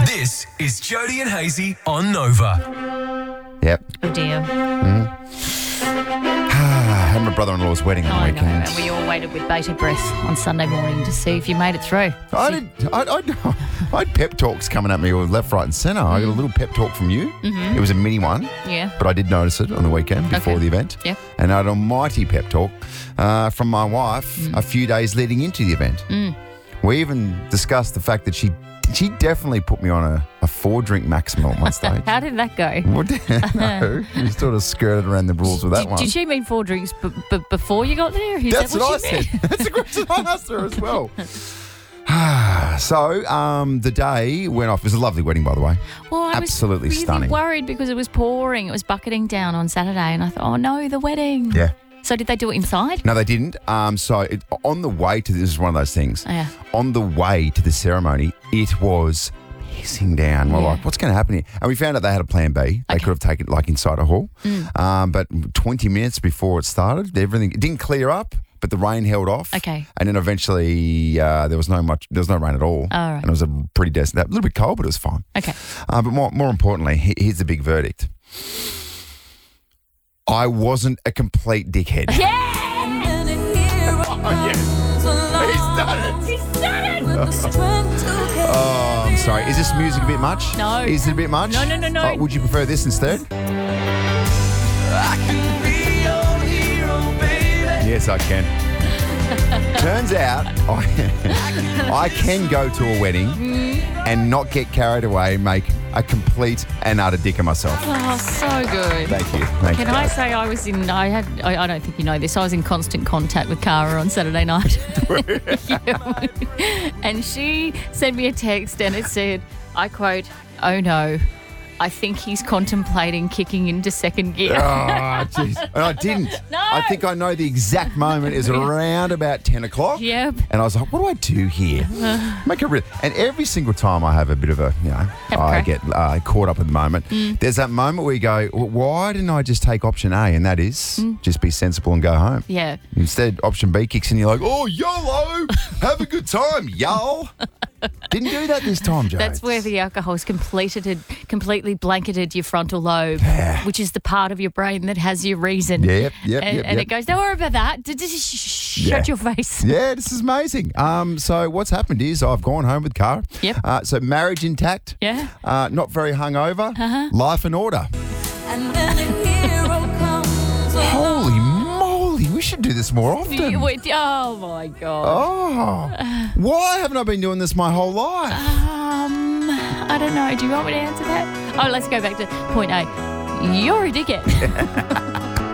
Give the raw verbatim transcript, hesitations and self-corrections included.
This is Jody and Hazy on Nova. Yep. Oh dear. I had my brother-in-law's wedding on I the know, weekend. and we all waited with bated breath on Sunday morning to see if you made it through. I did. I, I, I had pep talks coming at me left, right, and centre. I got a little pep talk from you. Mm-hmm. It was a mini one. Yeah. But I did notice it on the weekend before Okay. the event. Yeah. And I had a mighty pep talk uh, from my wife Mm. a few days leading into the event. Mm. We even discussed the fact that she she definitely put me on a, a four-drink maximum at one stage. How did that go? What did- no, you sort of skirted around the rules with that did, one. Did she mean four drinks b- b- before you got there? Is That's that what, what, I she said. meant? That's a question I asked her as well. so, um, the day went off. It was a lovely wedding, by the way. Well, I Absolutely was really stunning. worried because it was pouring. It was bucketing down on Saturday, and I thought, oh no, the wedding. Yeah. So did they do it inside? No, they didn't. Um, so it, on the way to this is one of those things. Oh, yeah. On the way to the ceremony, it was pissing down. We're Yeah. like, what's going to happen here? And we found out they had a plan B. They Okay. Mm. could have taken it like inside a hall. Um, but twenty minutes before it started, everything it didn't clear up. But the rain held off. Okay. And then eventually uh, there was no much. There was no rain at all. Oh, right. And it was a pretty decent. A little bit cold, but it was fine. Okay. Uh, but more, more importantly, he- here's the big verdict. I wasn't a complete dickhead. Yeah! Oh, yes. He's done it. He's done it! Oh, I'm sorry. Is this music a bit much? No. Is it a bit much? No, no, no, no. Oh, would you prefer this instead? Yes, I can. Turns out I, I can go to a wedding and not get carried away and make a complete and utter dick of myself. Oh, so good. Thank you. Thank Can you. I say I was in, I had, I, I don't think you know this, I was in constant contact with Cara on Saturday night. Yeah. And she sent me a text and it said, I quote, oh no, I think he's contemplating kicking into second gear. Oh, jeez. And I didn't. No. I think I know the exact moment. It was around about ten o'clock. Yep. And I was like, what do I do here? Make a real. And every single time I have a bit of a, you know, Have a I crack. get uh, caught up in the moment, there's that moment where you go, well, why didn't I just take option A? And that is just be sensible and go home. Yeah. Instead, option B kicks in, you're like, oh, YOLO, have a good time, y'all. Didn't do that this time, Joe. That's where the alcohol's completed, completely blanketed your frontal lobe, Yeah. which is the part of your brain that has your reason. Yep, yep, and, yep, and yep. it goes, don't worry about that. D- d- sh- sh- Yeah. Shut your face. Yeah, this is amazing. Um, so what's happened is I've gone home with Cara. Yep. Uh, so marriage intact. Yeah. Uh, not very hungover. Uh-huh. Life in order. And then a hero comes along. Holy moly, we should do this more often. You- wait, oh, my God. Oh, why haven't I been doing this my whole life? Um, I don't know. Do you want me to answer that? Oh, let's go back to point A. You're a dickhead.